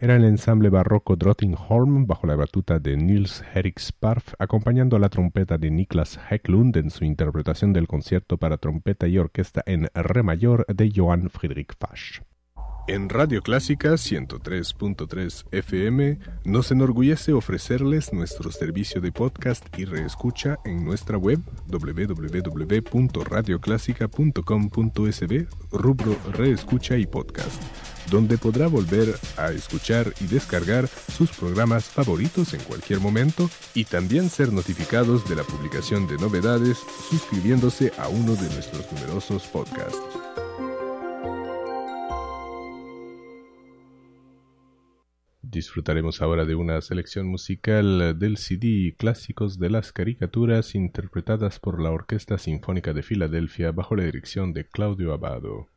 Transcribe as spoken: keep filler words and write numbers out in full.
Era el ensamble barroco Drottningholm bajo la batuta de Nils Henrik Sparf, acompañando a la trompeta de Niklas Hägglund en su interpretación del concierto para trompeta y orquesta en re mayor de Johann Friedrich Fasch. En Radio Clásica ciento tres punto tres F M nos enorgullece ofrecerles nuestro servicio de podcast y reescucha en nuestra web doble u doble u doble u punto radio clásica punto com punto es be, rubro Reescucha y Podcast, donde podrá volver a escuchar y descargar sus programas favoritos en cualquier momento y también ser notificados de la publicación de novedades suscribiéndose a uno de nuestros numerosos podcasts. Disfrutaremos ahora de una selección musical del C D Clásicos de las Caricaturas interpretadas por la Orquesta Sinfónica de Filadelfia bajo la dirección de Claudio Abbado.